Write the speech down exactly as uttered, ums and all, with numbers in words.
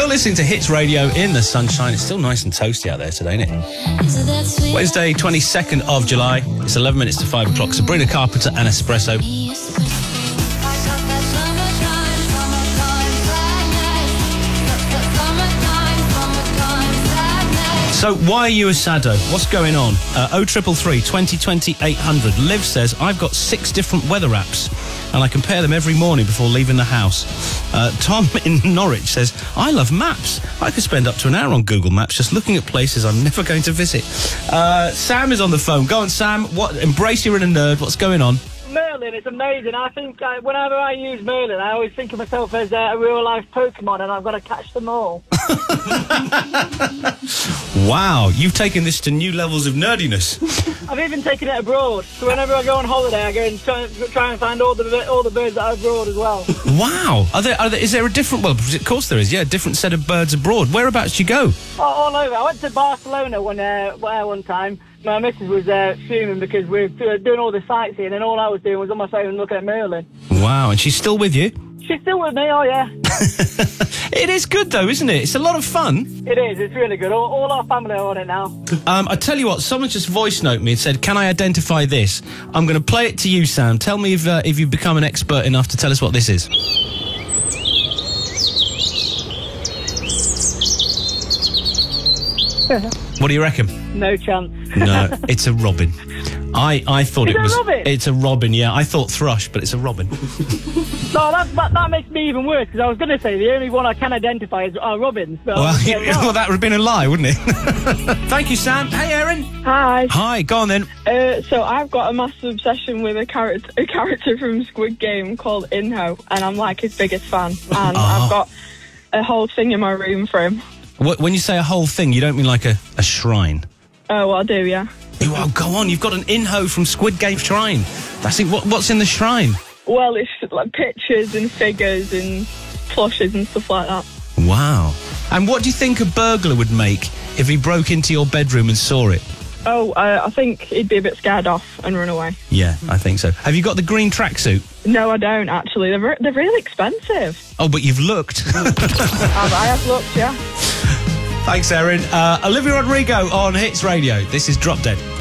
You're listening to Hits Radio in the sunshine. It's still nice and toasty out there today, isn't it? Wednesday, twenty-second of July. It's eleven minutes to five o'clock. Sabrina Carpenter and Espresso. So, why are you a saddo? What's going on? Uh, oh triple three, twenty twenty, eight hundred. Liv says, I've got six different weather apps, and I compare them every morning before leaving the house. Uh, Tom in Norwich says, I love maps. I could spend up to an hour on Google Maps just looking at places I'm never going to visit. Uh, Sam is on the phone. Go on, Sam. What? Embrace you're in a nerd. What's going on? Merlin is amazing. I think uh, whenever I use Merlin, I always think of myself as uh, a real-life Pokemon, and I've got to catch them all. Wow, you've taken this to new levels of nerdiness. I've even taken it abroad. So whenever I go on holiday, I go and try, try and find all the all the birds that are abroad as well. Wow. Are there, are there, is there a different... Well, of course there is, yeah, a different set of birds abroad. Whereabouts do you go? Oh, all over. I went to Barcelona one, uh, one time. My missus was uh, fuming because we were doing all the sightseeing, and all I was doing was on my phone looking at Merlin. Wow, and she's still with you? She's still with me, oh yeah. It is good though, isn't it? It's a lot of fun. It is, it's really good. All, all our family are on it now. Um, I tell you what, someone just voice noted me and said, can I identify this? I'm going to play it to you, Sam. Tell me if, uh, if you've become an expert enough to tell us what this is. What do you reckon? No chance. No, it's a robin. I, I thought Is it it was... a robin? It's a robin, yeah. I thought thrush, but it's a robin. No, that, that, that makes me even worse, because I was going to say the only one I can identify is are robins. But Well, yeah, yeah, well, that would have been a lie, wouldn't it? Thank you, Sam. Hey, Erin. Hi. Hi, go on then. Uh, so I've got a massive obsession with a character, a character from Squid Game called Inho, and I'm like his biggest fan. And Oh. I've got a whole thing in my room for him. Wh- When you say a whole thing, you don't mean like a, a shrine. Oh, well, I do, yeah. You, oh, go on. You've got an Inho from Squid Game shrine. That's it. What, what's in the shrine? Well, it's like pictures and figures and plushes and stuff like that. Wow. And what do you think a burglar would make if he broke into your bedroom and saw it? Oh, uh, I think he'd be a bit scared off and run away. Yeah, I think so. Have you got the green tracksuit? No, I don't, actually. They're, re- they're really expensive. Oh, but you've looked. I've, I have looked, yeah. Thanks, Erin. Uh, Olivia Rodrigo on Hits Radio. This is Drop Dead.